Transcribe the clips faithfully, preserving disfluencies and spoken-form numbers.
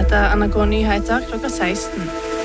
etter N R K Nyheter klokka seksten.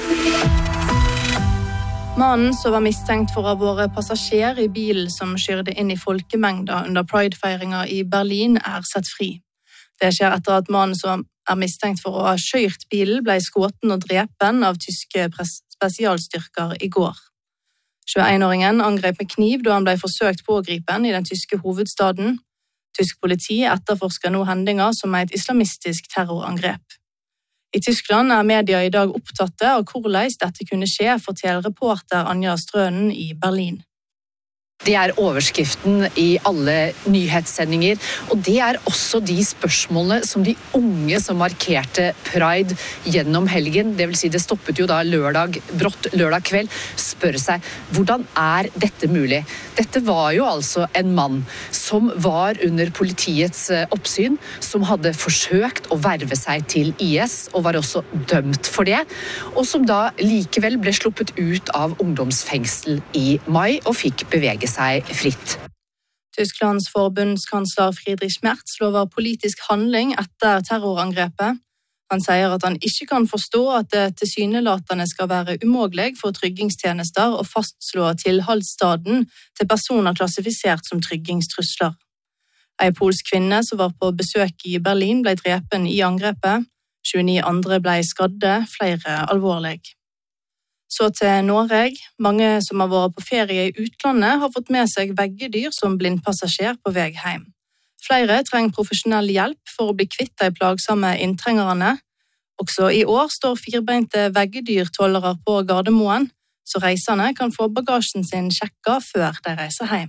Mannen som var mistenkt for å ha vært passasjer i bilen som kjørte inn i folkemengder under Pride-feiringen i Berlin, er sett fri. Det skjer etter at mannen som er mistenkt for å ha kjørt bilen ble skutt og drepen av tyske spesialstyrker i går. tjueen-åringen angrep med kniv da han ble forsøkt pågripen i den tyske hovedstaden. Tysk politi etterforsker nå hendinger som et islamistisk terrorangrep. I Tyskland er media i dag opptatt av hvordan dette kunne skje, forteller reporter Anja Strønen i Berlin. Det er overskriften i alle nyhetssendinger, og det er også de spørsmålene som de unge som markerte Pride gjennom helgen, det vil si det stoppet jo da lørdag, brått lørdag kveld, spør seg, hvordan er dette mulig? Dette var jo altså en mann som var under politiets oppsyn, som hadde forsøkt å verve seg til I S, og var også dømt for det, og som da likevel ble sluppet ut av ungdomsfengsel i mai og fikk bevege seg fritt. Tysklands forbundskansler Friedrich Merz lover politisk handling etter terrorangrepet. Han sier at han ikke kan forstå at det tilsynelatende skal være umulig for tryggingstjenester å fastslå tilholdsstaden til personer klassifisert som tryggingstrusler. En polsk kvinne som var på besøk i Berlin ble drepen i angrepet. tjueni andre ble skadde, flere alvorlig. Så til Norge. Mange som har vært på ferie i utlandet har fått med seg veggedyr som blindpassasjer på vei hjem. Flere trenger profesjonell hjelp for å bli kvitt de plagsomme inntrengerne. Også i år står firbeinte veggedyrtollere på Gardermoen, så reisende kan få bagasjen sin sjekket før de reiser hjem.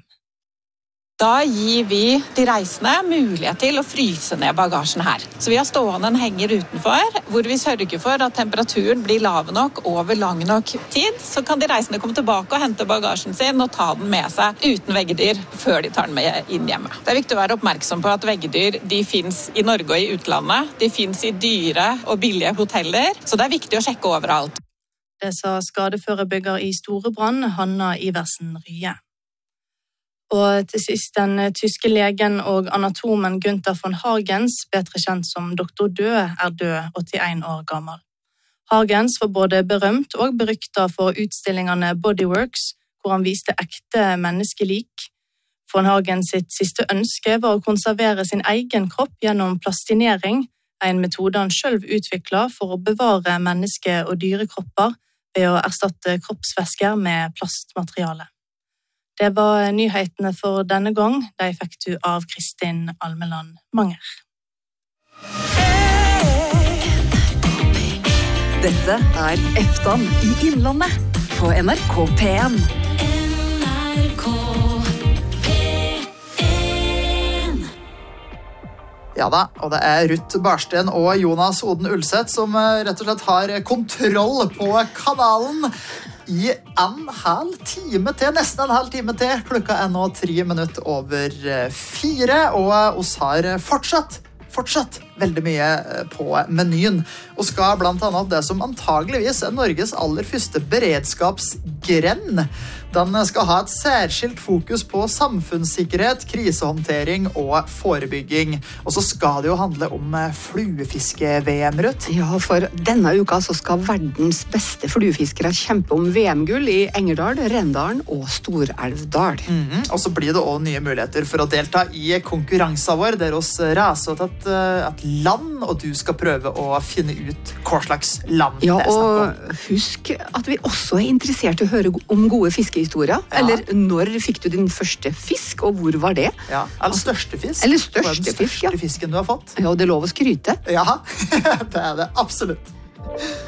Da gir vi de reisende mulighet til å fryse ned bagasjen her. Så vi har stående en henger utenfor, hvor vi sørger for at temperaturen blir lav nok over lang nok tid. Så kan de reisende komme tilbake og hente bagasjen sin og ta den med seg uten veggedyr før de tar den med inn hjemme. Det er viktig å være oppmerksom på at veggedyr de finnes i Norge og i utlandet. De finnes i dyre og billige hoteller, så det er viktig å sjekke overalt. Det sa skadeforebygger i Storebrand, Hanna Iversen Rye. Og til sist den tyske legen og anatomen Günther von Hagens, bedre kjent som doktor Død, er død, åttien år gammel. Hagens var både berømt og beryktet for utstillingene Bodyworks, hvor han viste ekte menneskelik. Von Hagens sitt siste ønske var å konservere sin egen kropp gjennom plastinering, en metode han selv utviklet for å bevare menneske- og dyrekropper ved å erstatte kroppsvæsker med plastmateriale. Det var nyhetene for denne gang. De fikk du av Kristin Almeland Manger. Dette er Eftan i Innlandet på N R K P en. N R K P en. Ja da, og det er Ruth Barsten og Jonas Oden Ulseth som rett og slett har kontroll på kanalen i en halv time til, nesten en halv time til. Klokka er nå tre minutter over fire, og oss har fortsatt, fortsatt veldig mye på menyen, og skal blant annet det som antageligvis er Norges aller første beredskapsgren. Den skal ha et særskilt fokus på samfunnssikkerhet, krisehåndtering og forebygging. Og så skal det jo handle om fluefiske-V M, Ruth. Ja, for denne uka så skal verdens beste fluefiskere kjempe om V M-gull i Engerdal, Rendalen og Storelvdal. Mm-hmm. Og så blir det også nye muligheter for å delta i konkurransen vår, der oss reiser til et, et land, og du skal prøve å finne ut hva slags land ja, det er snakk om. Ja, og husk at vi også er interessert i å høre om gode fiskehistorier. Ja. Eller når fikk du din første fisk, og hvor var det? Ja, eller største fisk. Eller største, den største fisk, ja. fisken du har fått. Ja, og det er lov å skryte. Ja, det er det absolutt.